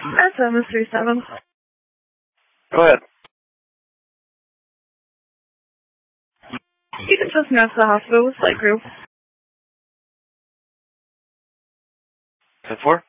SM is 37. Go ahead. You can just nurse the hospital with flight crew. 10-4?